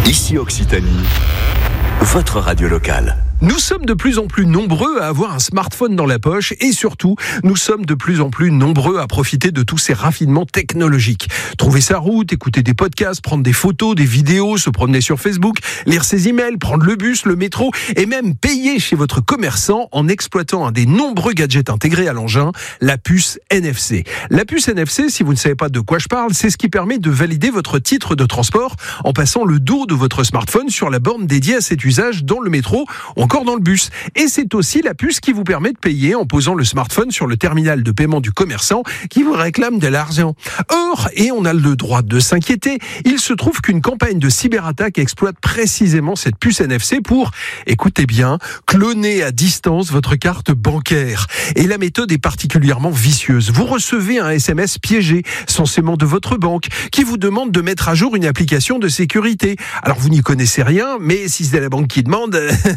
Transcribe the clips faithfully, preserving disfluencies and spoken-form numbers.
Ici Occitanie, votre radio locale. Nous sommes de plus en plus nombreux à avoir un smartphone dans la poche et surtout, nous sommes de plus en plus nombreux à profiter de tous ces raffinements technologiques. Trouver sa route, écouter des podcasts, prendre des photos, des vidéos, se promener sur Facebook, lire ses emails, prendre le bus, le métro et même payer chez votre commerçant en exploitant un des nombreux gadgets intégrés à l'engin, la puce N F C. La puce N F C, si vous ne savez pas de quoi je parle, c'est ce qui permet de valider votre titre de transport en passant le dos de votre smartphone sur la borne dédiée à cet usage dans le métro ou encore dans le bus. Et c'est aussi la puce qui vous permet de payer en posant le smartphone sur le terminal de paiement du commerçant qui vous réclame de l'argent. Or, et on a le droit de s'inquiéter, il se trouve qu'une campagne de cyberattaque exploite précisément cette puce N F C pour, écoutez bien, cloner à distance votre carte bancaire. Et la méthode est particulièrement vicieuse. Vous recevez un S M S piégé, censément de votre banque, qui vous demande de mettre à jour une application de sécurité. Alors vous n'y connaissez rien, mais si c'est la banque qui demande,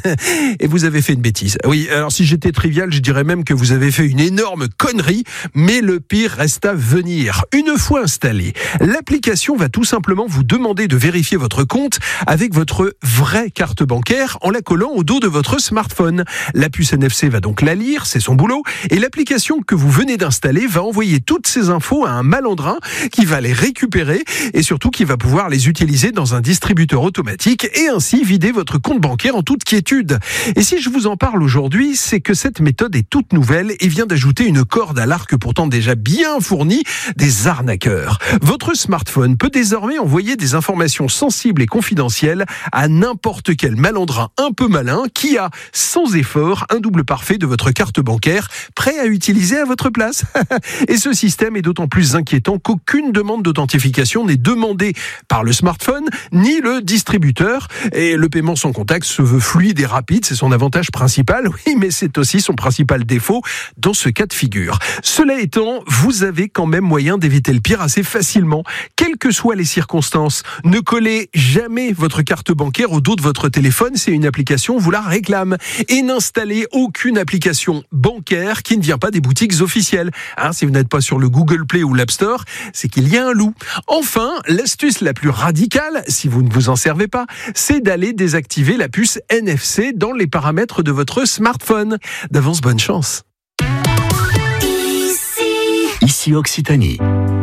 et vous avez fait une bêtise. Oui, alors si j'étais trivial, je dirais même que vous avez fait une énorme connerie, mais le pire reste à venir. Une fois installée, l'application va tout simplement vous demander de vérifier votre compte avec votre vraie carte bancaire en la collant au dos de votre smartphone. La puce N F C va donc la lire, c'est son boulot, et l'application que vous venez d'installer va envoyer toutes ces infos à un malandrin qui va les récupérer et surtout qui va pouvoir les utiliser dans un distributeur automatique et ainsi vider votre compte bancaire en toute quiétude. Et si je vous en parle aujourd'hui, c'est que cette méthode est toute nouvelle et vient d'ajouter une corde à l'arc pourtant déjà bien fournie des arnaqueurs. Votre smartphone peut désormais envoyer des informations sensibles et confidentielles à n'importe quel malandrin un peu malin qui a, sans effort, un double parfait de votre carte bancaire prêt à utiliser à votre place. Et ce système est d'autant plus inquiétant qu'aucune demande d'authentification n'est demandée par le smartphone ni le distributeur. Et le paiement sans contact se veut fluide et rapide, c'est son avantage principal, oui, mais c'est aussi son principal défaut dans ce cas de figure. Cela étant, vous avez quand même moyen d'éviter le pire assez facilement, quelles que soient les circonstances. Ne collez jamais votre carte bancaire au dos de votre téléphone, c'est une application vous la réclame. Et n'installez aucune application bancaire qui ne vient pas des boutiques officielles. Hein, si vous n'êtes pas sur le Google Play ou l'App Store, c'est qu'il y a un loup. Enfin, l'astuce la plus radicale, si vous ne vous en servez pas, c'est d'aller désactiver la puce N F C dans les paramètres de votre smartphone. D'avance, bonne chance. Ici Occitanie.